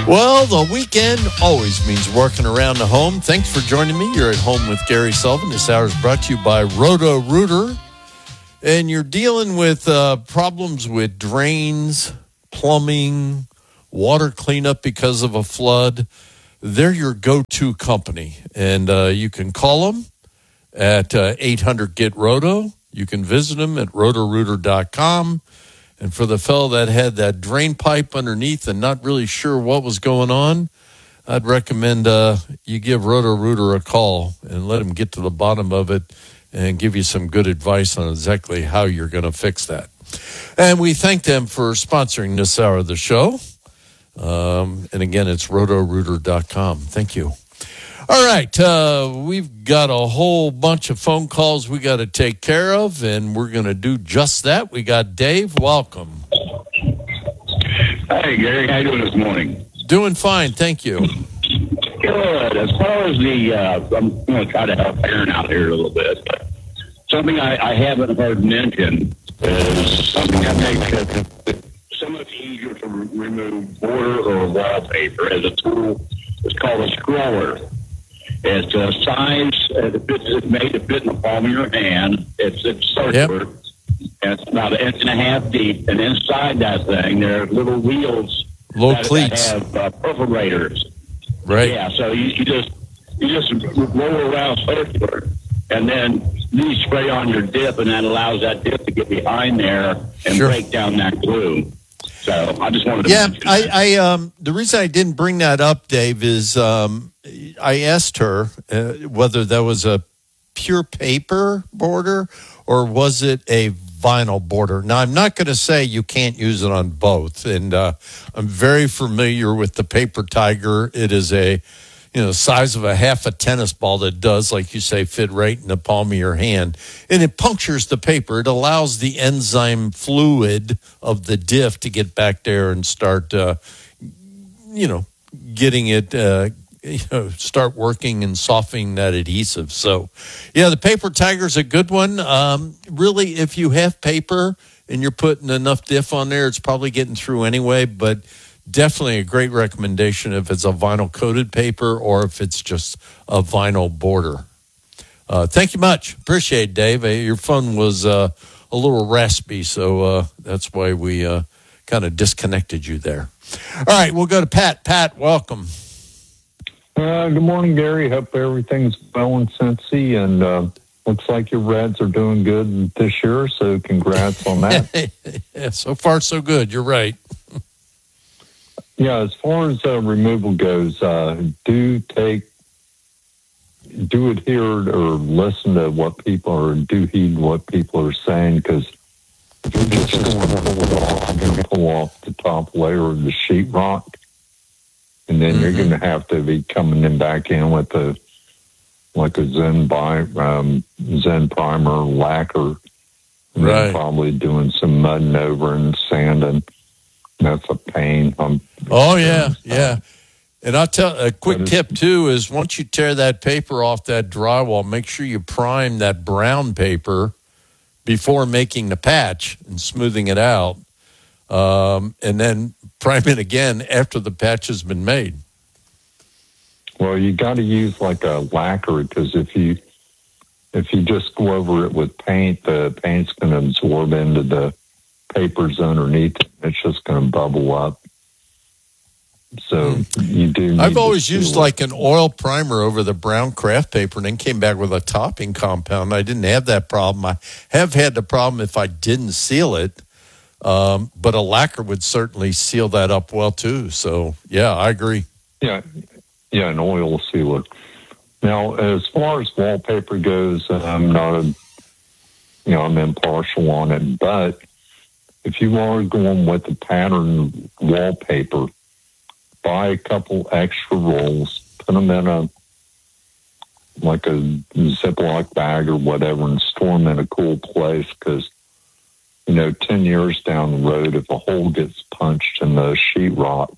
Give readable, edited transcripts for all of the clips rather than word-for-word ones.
Well, the weekend always means working around the home. Thanks for joining me. You're at home with Gary Sullivan. This hour is brought to you by Roto-Rooter. And you're dealing with problems with drains, plumbing, water cleanup because of a flood. They're your go-to company. And you can call them at 800-GET-ROTO. You can visit them at rotorooter.com. And for the fellow that had that drain pipe underneath and not really sure what was going on, I'd recommend you give Roto-Rooter a call and let them get to the bottom of it and give you some good advice on exactly how you're going to fix that. And we thank them for sponsoring this hour of the show. And again, it's rotorooter.com. Thank you. All right, we've got a whole bunch of phone calls we got to take care of, and we're going to do just that. We got Dave. Welcome. Hey, Gary. How you doing this morning? Doing fine, thank you. Good. As far as I'm going to try to help Aaron out here a little bit. But something I haven't heard mentioned is something that makes it so much easier to remove border or wallpaper as a tool. It's called a scroller. It's a size, it's made to fit in the palm of your hand. It's circular. Yep. And it's about 1.5 inches deep. And inside that thing, there are little wheels. Little cleats. That have perforators. Right. Yeah, so you just roll around circular. And then you spray on your dip, and that allows that dip to get behind there and break down that glue. So I just wanted to mention that. The reason I didn't bring that up, Dave, is I asked her whether that was a pure paper border or was it a vinyl border. Now, I'm not going to say you can't use it on both, and I'm very familiar with the Paper Tiger. It is a size of a half a tennis ball that does, like you say, fit right in the palm of your hand. And it punctures the paper. It allows the enzyme fluid of the diff to get back there and start, getting it, start working and softening that adhesive. So, yeah, the Paper Tiger's a good one. Really, if you have paper and you're putting enough diff on there, it's probably getting through anyway, but definitely a great recommendation if it's a vinyl-coated paper or if it's just a vinyl border. Thank you much. Appreciate it, Dave. Your phone was a little raspy, so that's why we kind of disconnected you there. All right, we'll go to Pat. Pat, welcome. Good morning, Gary. Hope everything's well in Cincy, and looks like your Reds are doing good this year, so congrats on that. Yeah, so far so good. You're right. Yeah, as far as removal goes, do adhere or listen to what people or do heed what people are saying, because if you're just going to pull off the top layer of the sheetrock, and then you're going to have to be coming back in with a Zen primer lacquer, and then probably doing some mudding over and sanding. That's a pain. Yeah. And I'll tell a quick tip, too, is once you tear that paper off that drywall, make sure you prime that brown paper before making the patch and smoothing it out, and then prime it again after the patch has been made. Well, you got to use like a lacquer, because if you just go over it with paint, the paint's going to absorb into the papers underneath it. It's just going to bubble up. So you do. I've always used like an oil primer over the brown craft paper and then came back with a topping compound. I didn't have that problem. I have had the problem if I didn't seal it, but a lacquer would certainly seal that up well too. So yeah, I agree. Yeah, an oil sealer. Now, as far as wallpaper goes, I'm not I'm impartial on it, but if you are going with the pattern wallpaper, buy a couple extra rolls, put them in a Ziploc bag or whatever, and store them in a cool place, because 10 years down the road, if a hole gets punched in the sheetrock,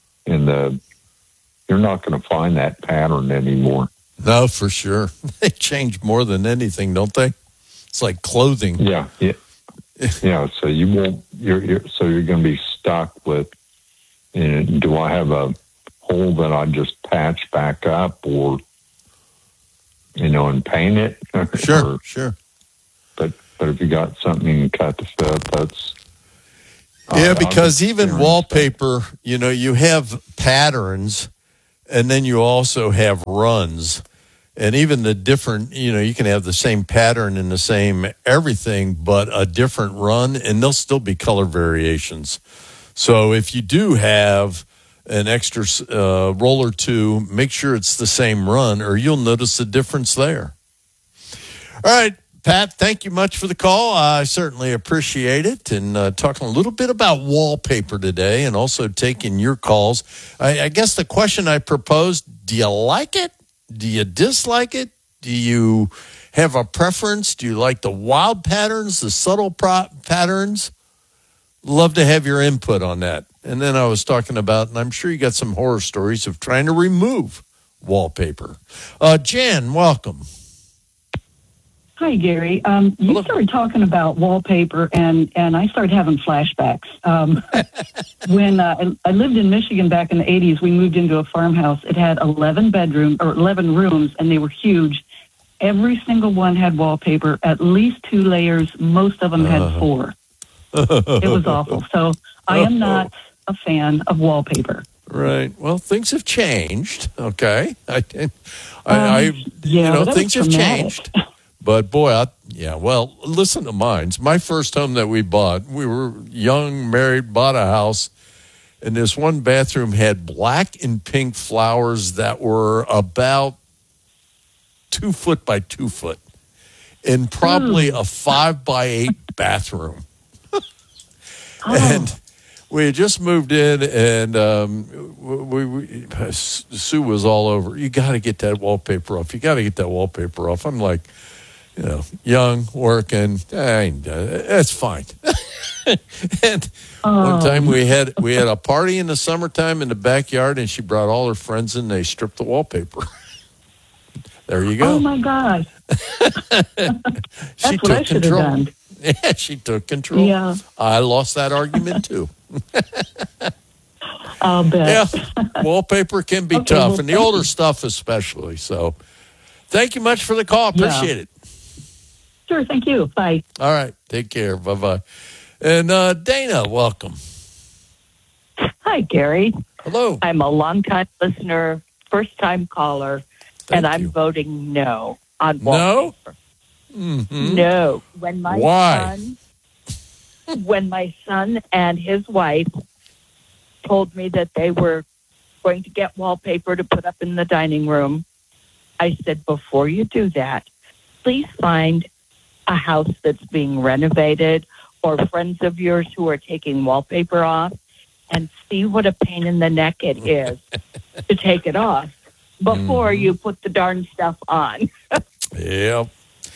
you're not going to find that pattern anymore. No, for sure. They change more than anything, don't they? It's like clothing. Yeah. So you won't. You're going to be stuck with. Do I have a hole that I just patch back up, or and paint it. Sure, sure. But if you got something you can cut to fit, that's because even experienced wallpaper, you have patterns, and then you also have runs. And even the different, you can have the same pattern and the same everything, but a different run, and there'll still be color variations. So if you do have an extra roll or two, make sure it's the same run, or you'll notice a difference there. All right, Pat, thank you much for the call. I certainly appreciate it. And talking a little bit about wallpaper today, and also taking your calls. I guess the question I proposed, do you like it? Do you dislike it? Do you have a preference? Do you like the wild patterns, the subtle patterns? Love to have your input on that. And then I was talking about, and I'm sure you got some horror stories of trying to remove wallpaper. Jan, welcome. Hi, Gary. You started talking about wallpaper, and I started having flashbacks. When I lived in Michigan back in the 80s, we moved into a farmhouse. It had 11 rooms, and they were huge. Every single one had wallpaper, at least 2 layers. Most of them had 4. It was awful. So I am not a fan of wallpaper. Right. Well, things have changed. Okay. Things have changed. But boy, listen to mine. My first home that we bought, we were young, married, bought a house, and this one bathroom had black and pink flowers that were about 2 foot by 2 foot, and probably a 5 by 8 bathroom. And we had just moved in, and Sue was all over. You got to get that wallpaper off. You got to get that wallpaper off. I'm like, young, working, that's fine. And one time we had a party in the summertime in the backyard, and she brought all her friends in. They stripped the wallpaper. There you go. Oh my God! She took control. Yeah, she took control. Yeah. I lost that argument too. I'll bet. Yeah, wallpaper can be tough, and the older stuff especially. So, thank you much for the call. Appreciate it. Sure, thank you. Bye. All right, take care. Bye-bye. And Dana, welcome. Hi, Gary. Hello. I'm a longtime listener, first-time caller, and I'm you. voting no on wallpaper. Mm-hmm. No. Why? When my son and his wife told me that they were going to get wallpaper to put up in the dining room, I said, before you do that, please find a house that's being renovated or friends of yours who are taking wallpaper off and see what a pain in the neck it is to take it off before you put the darn stuff on. Yep.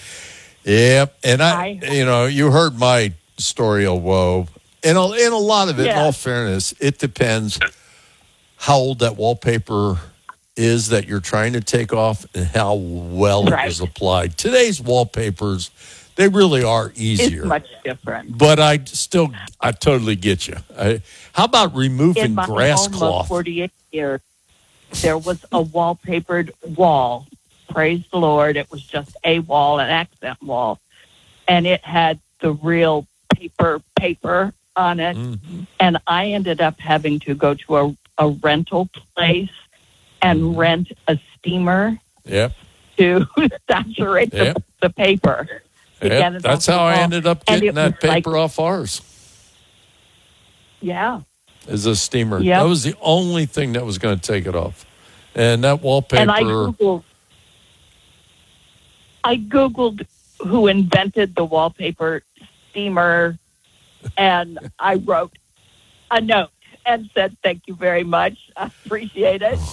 And you heard my story of woe. And a lot of it, in all fairness, it depends how old that wallpaper is that you're trying to take off and how well it was applied. Today's wallpapers, they really are easier. It's much different. But I totally get you. How about removing grass home cloth? Of 48 years, there was a wallpapered wall. Praise the Lord. It was just a wall, an accent wall. And it had the real paper on it. Mm-hmm. And I ended up having to go to a rental place and rent a steamer to saturate the paper. That's how I ended up getting that paper off ours. Yeah. Is a steamer. Yep. That was the only thing that was going to take it off. And that wallpaper. And I Googled who invented the wallpaper steamer, and I wrote a note and said, thank you very much. I appreciate it.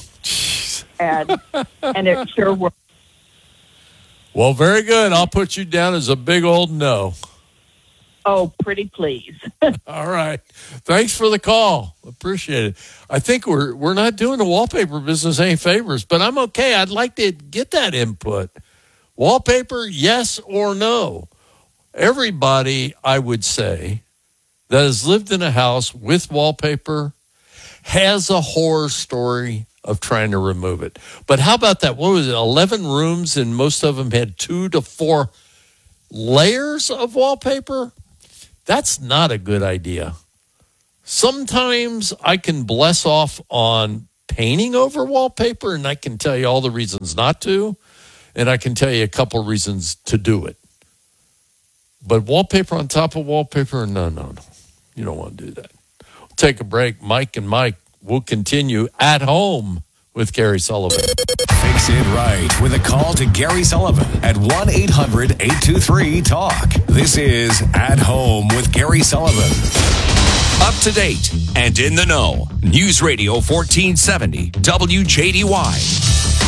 And it sure worked. Well, very good. I'll put you down as a big old no. Oh, pretty please. All right. Thanks for the call. Appreciate it. I think we're not doing the wallpaper business any favors, but I'm okay. I'd like to get that input. Wallpaper, yes or no? Everybody, I would say, that has lived in a house with wallpaper has a horror story of trying to remove it. But how about that? What was it? 11 rooms, and most of them had 2 to 4 layers of wallpaper? That's not a good idea. Sometimes I can bless off on painting over wallpaper, and I can tell you all the reasons not to, and I can tell you a couple reasons to do it. But wallpaper on top of wallpaper, no. You don't want to do that. We'll take a break. Mike and Mike will continue At Home with Gary Sullivan. Fix it right with a call to Gary Sullivan at 1-800-823-TALK. This is At Home with Gary Sullivan. Up to date and in the know. News Radio 1470 WJDY.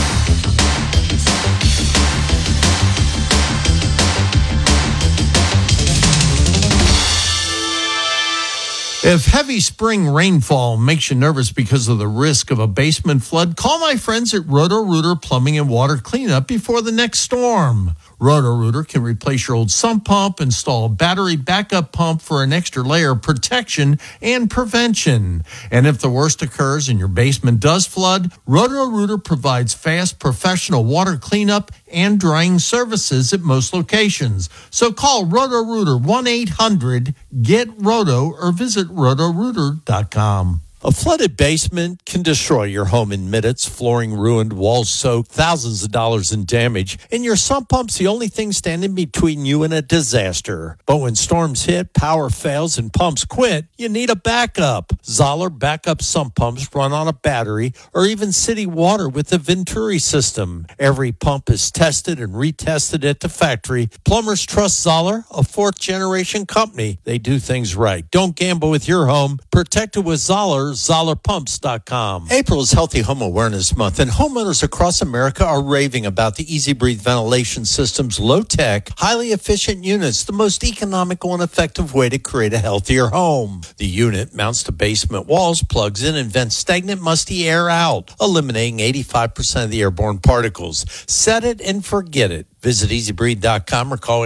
If heavy spring rainfall makes you nervous because of the risk of a basement flood, call my friends at Roto-Rooter Plumbing and Water Cleanup before the next storm. Roto-Rooter can replace your old sump pump, install a battery backup pump for an extra layer of protection and prevention. And if the worst occurs and your basement does flood, Roto-Rooter provides fast professional water cleanup and drying services at most locations. So call Roto-Rooter 1-800-GET-ROTO or visit rotorooter.com. A flooded basement can destroy your home in minutes, flooring ruined, walls soaked, thousands of dollars in damage, and your sump pump's the only thing standing between you and a disaster. But when storms hit, power fails, and pumps quit, you need a backup. Zoller backup sump pumps run on a battery or even city water with the Venturi system. Every pump is tested and retested at the factory. Plumbers trust Zoller, a fourth-generation company. They do things right. Don't gamble with your home. Protect it with Zoller. ZollerPumps.com. April is Healthy Home Awareness Month, and homeowners across America are raving about the Easy Breathe ventilation system's low-tech, highly efficient units, the most economical and effective way to create a healthier home. The unit mounts to basement walls, plugs in, and vents stagnant, musty air out, eliminating 85% of the airborne particles. Set it and forget it. Visit EasyBreathe.com or call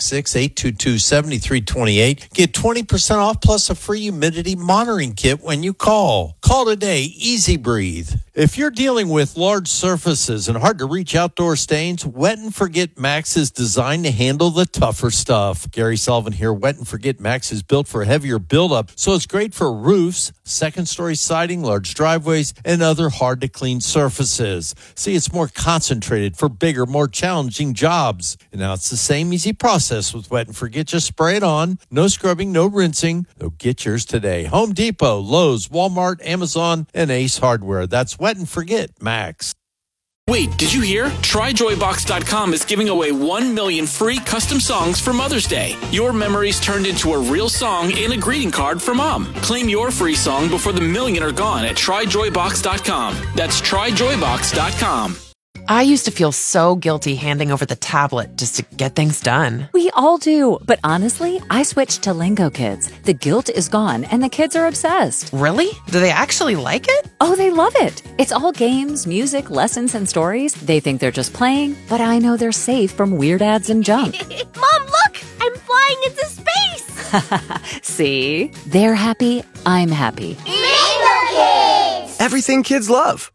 866-822-7328. Get 20% off plus a free humidity monitoring kit when you call. Call today, Easy Breathe. If you're dealing with large surfaces and hard-to-reach outdoor stains, Wet and Forget Max is designed to handle the tougher stuff. Gary Sullivan here. Wet and Forget Max is built for heavier buildup, so it's great for roofs, second-story siding, large driveways, and other hard-to-clean surfaces. See, it's more concentrated for bigger, more challenging jobs. And now it's the same easy process with Wet and Forget. Just spray it on. No scrubbing, no rinsing. So get yours today. Home Depot, Lowe's, Walmart, Amazon, and Ace Hardware. That's Wet and Forget Max. Wait, did you hear? TryJoyBox.com is giving away 1 million free custom songs for Mother's Day. Your memories turned into a real song and a greeting card for Mom. Claim your free song before the million are gone at TryJoyBox.com. That's TryJoyBox.com. I used to feel so guilty handing over the tablet just to get things done. We all do. But honestly, I switched to Lingo Kids. The guilt is gone and the kids are obsessed. Really? Do they actually like it? Oh, they love it. It's all games, music, lessons, and stories. They think they're just playing, but I know they're safe from weird ads and junk. Mom, look! I'm flying into space! See? They're happy. I'm happy. Lingo Kids! Everything kids love.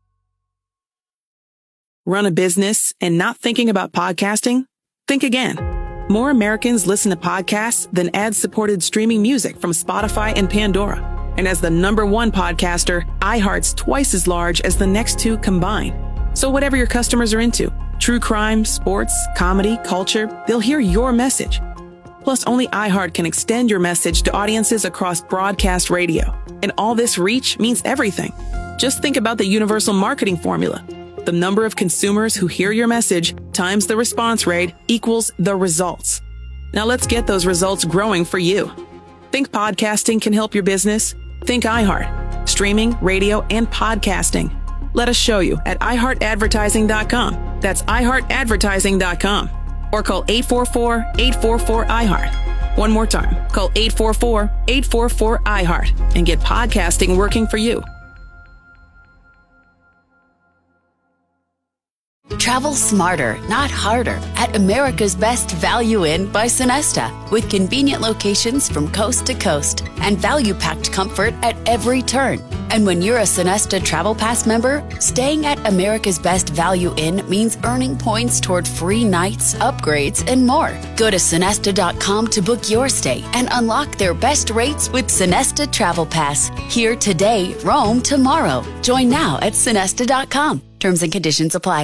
Run a business and not thinking about podcasting? Think again. More Americans listen to podcasts than ad-supported streaming music from Spotify and Pandora. And as the #1 podcaster, iHeart's twice as large as the next two combined. So whatever your customers are into, true crime, sports, comedy, culture, they'll hear your message. Plus, only iHeart can extend your message to audiences across broadcast radio. And all this reach means everything. Just think about the universal marketing formula. The number of consumers who hear your message times the response rate equals the results. Now let's get those results growing for you. Think podcasting can help your business? Think iHeart. Streaming, radio, and podcasting. Let us show you at iHeartAdvertising.com. That's iHeartAdvertising.com. Or call 844-844-iHeart. One more time. Call 844-844-iHeart and get podcasting working for you. Travel smarter, not harder, at America's Best Value Inn by Sonesta, with convenient locations from coast to coast and value-packed comfort at every turn. And when you're a Sonesta Travel Pass member, staying at America's Best Value Inn means earning points toward free nights, upgrades, and more. Go to Sonesta.com to book your stay and unlock their best rates with Sonesta Travel Pass. Here today, roam tomorrow. Join now at Sonesta.com. Terms and conditions apply.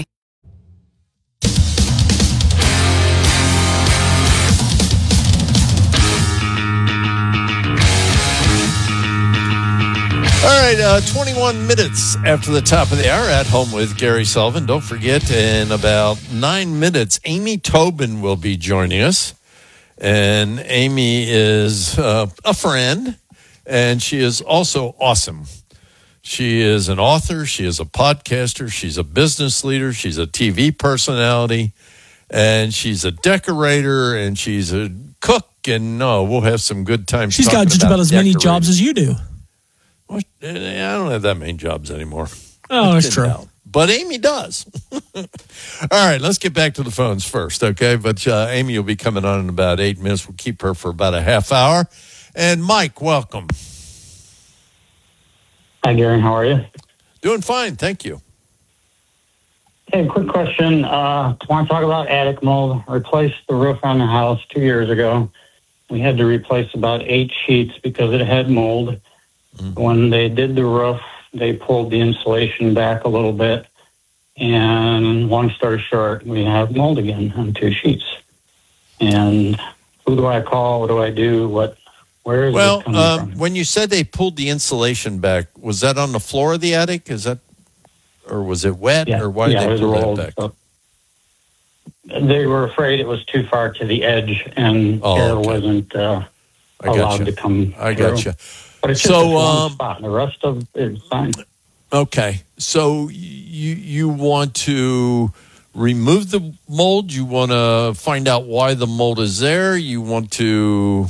All right, 21 minutes after the top of the hour, at home with Gary Sullivan. Don't forget, in about 9 minutes, Amy Tobin will be joining us. And Amy is a friend, and she is also awesome. She is an author. She is a podcaster. She's a business leader. She's a TV personality. And she's a decorator, and she's a cook. And we'll have some good times. She's got just about as many jobs as you do. Well, I don't have that many jobs anymore. Oh, that's true. But Amy does. All right, let's get back to the phones first, okay? But Amy will be coming on in about 8 minutes. We'll keep her for about a half hour. And Mike, welcome. Hi, Gary. How are you? Doing fine, thank you. Hey, quick question. I want to talk about attic mold. I replaced the roof on the house 2 years ago. We had to replace about 8 sheets because it had mold. Mm-hmm. When they did the roof, they pulled the insulation back a little bit. And long story short, we have mold again on 2 sheets. And who do I call? What do I do? Where is it coming from? When you said they pulled the insulation back, was that on the floor of the attic? Or was it wet? Yeah, Or why did they pull that back? So they were afraid it was too far to the edge and air wasn't allowed to come through. I gotcha. But it's just one spot. The rest of it is fine. Okay. So you want to remove the mold? You want to find out why the mold is there? You want to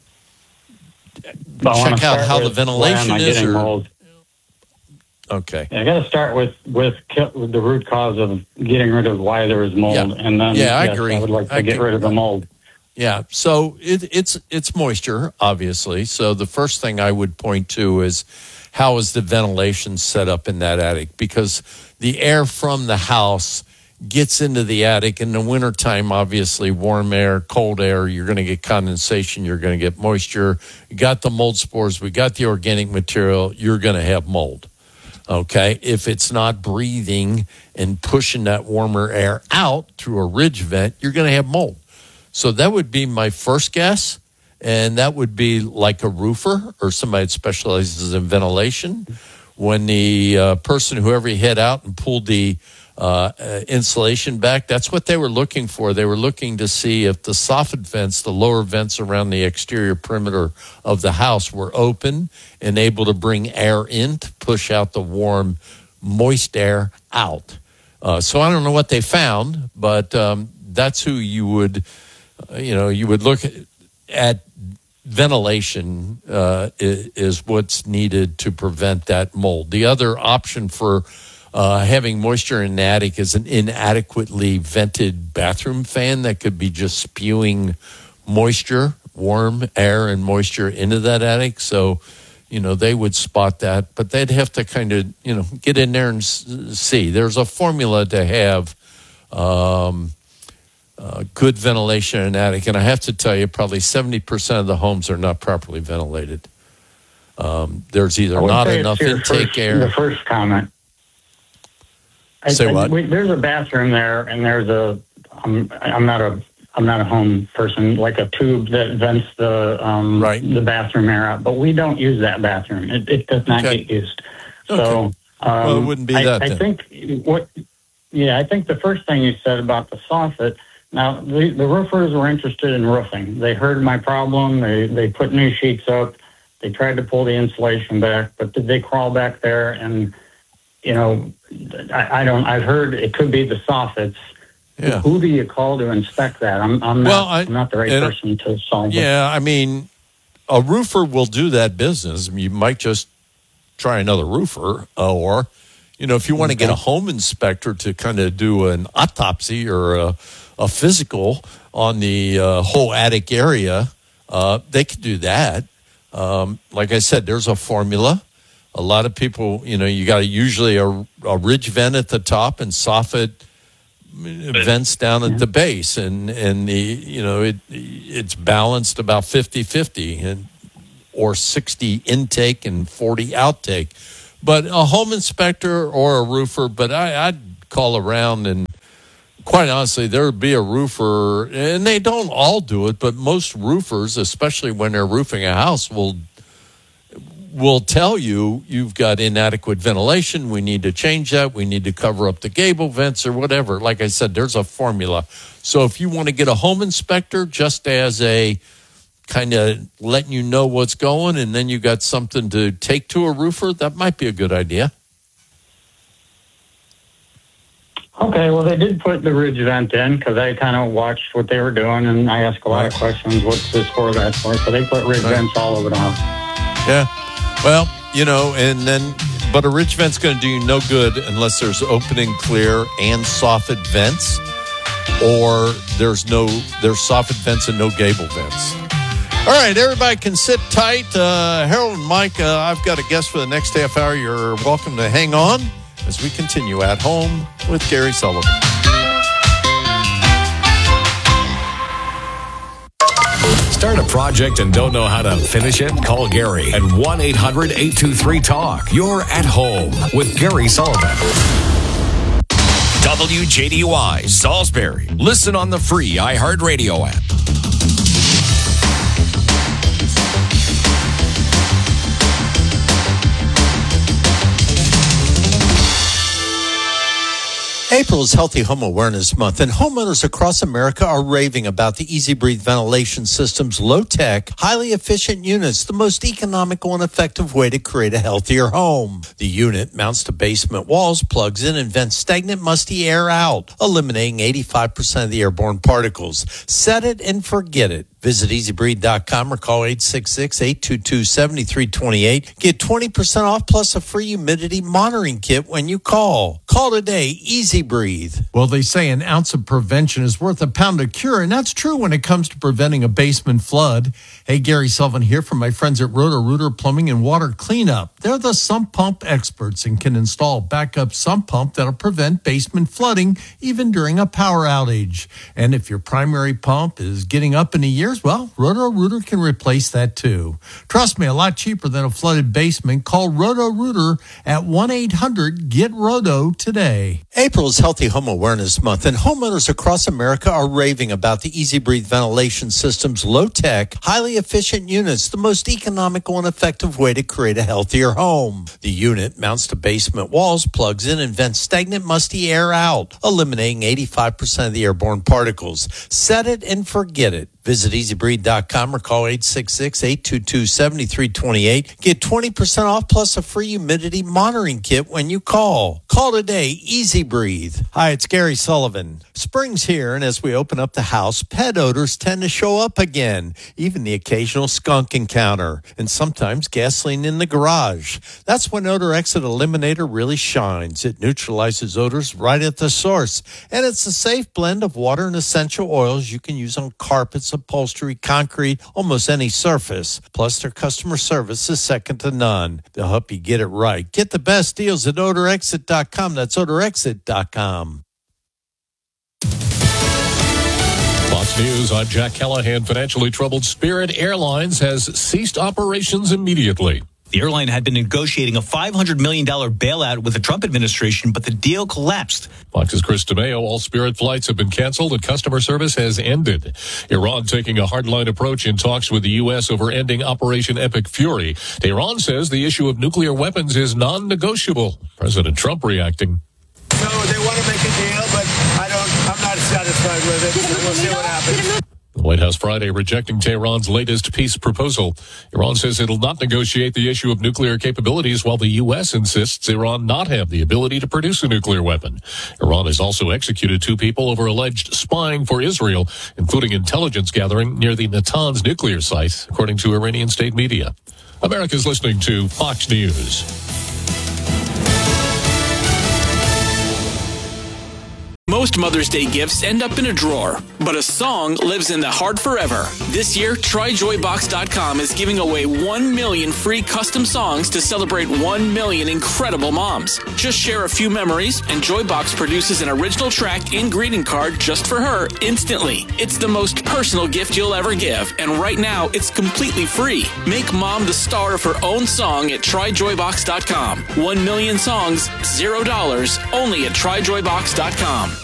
check out how the ventilation is? Mold. Okay. Yeah, I got to start with the root cause of getting rid of why there is mold, and then I agree. I would like to get rid of the mold. Yeah, so it's moisture, obviously. So the first thing I would point to is how is the ventilation set up in that attic? Because the air from the house gets into the attic in the wintertime, obviously, warm air, cold air, you're going to get condensation, you're going to get moisture. You got the mold spores, we got the organic material, you're going to have mold. Okay, if it's not breathing and pushing that warmer air out through a ridge vent, you're going to have mold. So that would be my first guess, and that would be like a roofer or somebody that specializes in ventilation. When the person, whoever had out and pulled the insulation back, that's what they were looking for. They were looking to see if the soffit vents, the lower vents around the exterior perimeter of the house, were open and able to bring air in to push out the warm, moist air out. So I don't know what they found, but that's who you would... you would look at ventilation is what's needed to prevent that mold. The other option for having moisture in an attic is an inadequately vented bathroom fan that could be just spewing moisture, warm air and moisture into that attic. So, they would spot that, but they'd have to kind of, get in there and see. There's a formula to have good ventilation in an attic. And I have to tell you, probably 70% of the homes are not properly ventilated. There's either not enough intake air. The first comment. Say what? There's a bathroom there, and there's I'm not a home person, like a tube that vents the bathroom air out. But we don't use that bathroom. It does not get used. So it wouldn't be that. I think I think the first thing you said about the soffit. Now, the roofers were interested in roofing. They heard my problem. They put new sheets up. They tried to pull the insulation back, but did they crawl back there? And, I've heard it could be the soffits. Yeah. Who do you call to inspect that? I'm not the right person to solve it. Yeah, I mean, a roofer will do that business. You might just try another roofer, or if you want to get a home inspector to kind of do an autopsy or a physical on the whole attic area, they could do that. Like I said, there's a formula. A lot of people, you got usually a ridge vent at the top and soffit vents down at the base, and it's balanced about 50-50 or 60 intake and 40 outtake. But a home inspector or a roofer, but I'd call around, and quite honestly, there would be a roofer, and they don't all do it, but most roofers, especially when they're roofing a house, will tell you you've got inadequate ventilation. We need to change that. We need to cover up the gable vents or whatever. Like I said, there's a formula. So if you want to get a home inspector just as a kind of letting you know what's going, and then you got something to take to a roofer, that might be a good idea. Okay, well, they did put the ridge vent in because I kind of watched what they were doing, and I asked a lot of questions. What's this for, that for? So they put ridge vents all over the house. Yeah. Well, but a ridge vent's going to do you no good unless there's opening clear and soffit vents, or there's soffit vents and no gable vents. All right, everybody can sit tight. Harold and Mike, I've got a guest for the next half hour. You're welcome to hang on as we continue At Home with Gary Sullivan. Start a project and don't know how to finish it? Call Gary at 1-800-823-TALK. You're At Home with Gary Sullivan. WJDY, Salisbury. Listen on the free iHeartRadio app. April is Healthy Home Awareness Month, and homeowners across America are raving about the Easy Breathe Ventilation System's low-tech, highly efficient units, the most economical and effective way to create a healthier home. The unit mounts to basement walls, plugs in, and vents stagnant, musty air out, eliminating 85% of the airborne particles. Set it and forget it. Visit EasyBreathe.com or call 866-822-7328. Get 20% off plus a free humidity monitoring kit when you call. Call today, Easy Breathe. Well, they say an ounce of prevention is worth a pound of cure, and that's true when it comes to preventing a basement flood. Hey, Gary Sullivan here from my friends at Roto-Rooter Plumbing and Water Cleanup. They're the sump pump experts and can install a backup sump pump that'll prevent basement flooding even during a power outage. And if your primary pump is getting up in the year, well, Roto-Rooter can replace that too. Trust me, a lot cheaper than a flooded basement. Call Roto-Rooter at 1-800-GET-ROTO today. April is Healthy Home Awareness Month, and homeowners across America are raving about the Easy Breathe Ventilation System's low-tech, highly efficient units, the most economical and effective way to create a healthier home. The unit mounts to basement walls, plugs in, and vents stagnant, musty air out, eliminating 85% of the airborne particles. Set it and forget it. Visit EasyBreathe.com or call 866-822-7328. Get 20% off plus a free humidity monitoring kit when you call. Call today, Easy Breathe. Hi, it's Gary Sullivan. Spring's here, and as we open up the house, pet odors tend to show up again, even the occasional skunk encounter, and sometimes gasoline in the garage. That's when Odor Exit Eliminator really shines. It neutralizes odors right at the source, and it's a safe blend of water and essential oils you can use on carpets, upholstery, concrete, almost any surface. Plus, their customer service is second to none. They'll help you get it right. Get the best deals at odorexit.com. That's odorexit.com. Fox News, I'm Jack Callahan. Financially troubled Spirit Airlines has ceased operations immediately. The airline had been negotiating a $500 million bailout with the Trump administration, but the deal collapsed. Fox's Chris DeMeo, all Spirit flights have been canceled and customer service has ended. Iran taking a hardline approach in talks with the U.S. over ending Operation Epic Fury. Tehran says the issue of nuclear weapons is non-negotiable. President Trump reacting. So they want to make a deal, but I'm not satisfied with it. So we'll see what happens. The White House Friday rejecting Tehran's latest peace proposal. Iran says it'll not negotiate the issue of nuclear capabilities while the U.S. insists Iran not have the ability to produce a nuclear weapon. Iran has also executed 2 people over alleged spying for Israel, including intelligence gathering near the Natanz nuclear site, according to Iranian state media. America's listening to Fox News. Most Mother's Day gifts end up in a drawer, but a song lives in the heart forever. This year, TryJoyBox.com is giving away 1 million free custom songs to celebrate 1 million incredible moms. Just share a few memories, and Joybox produces an original track and greeting card just for her instantly. It's the most personal gift you'll ever give, and right now, it's completely free. Make mom the star of her own song at TryJoyBox.com. 1 million songs, $0, only at TryJoyBox.com.